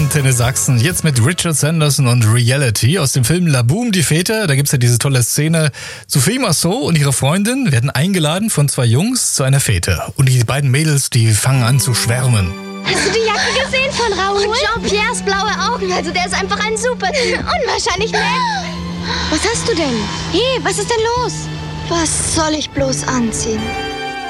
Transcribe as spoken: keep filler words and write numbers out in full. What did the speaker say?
Antenne Sachsen. Jetzt mit Richard Sanderson und Reality aus dem Film La Boom, die Väter. Da gibt's ja diese tolle Szene. Sophie Marceau und ihre Freundin werden eingeladen von zwei Jungs zu einer Fete. Und die beiden Mädels, die fangen an zu schwärmen. Hast du die Jacke gesehen von Raoul? Und Jean-Pierres blaue Augen. Also der ist einfach ein super Typ. Unwahrscheinlich nett. Was hast du denn? Hey, was ist denn los? Was soll ich bloß anziehen?